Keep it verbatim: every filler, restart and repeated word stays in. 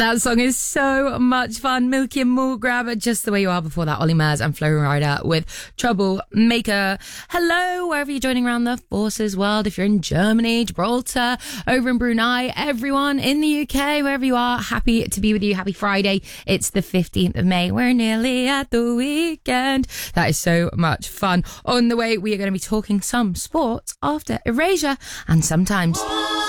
That song is so much fun. Milky and Mall Grabber, Just the Way You Are. Before that, Ollie Murs and Flo Rida with Troublemaker. Hello, wherever you're joining around the Forces world. If you're in Germany, Gibraltar, over in Brunei, everyone in the U K, wherever you are, happy to be with you. Happy Friday. It's the fifteenth of May. We're nearly at the weekend. That is so much fun. On the way, we are going to be talking some sports after Erasure and Sometimes.